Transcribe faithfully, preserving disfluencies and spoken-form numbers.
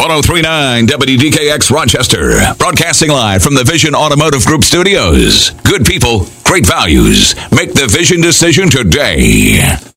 oh three point nine W D K X Rochester, broadcasting live from the Vision Automotive Group studios. Good people, great values. Make the Vision decision today.